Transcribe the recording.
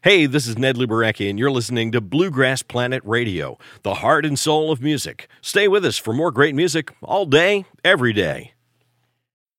Hey, this is Ned Luberecki, and you're listening to Bluegrass Planet Radio, the heart and soul of music. Stay with us for more great music all day, every day.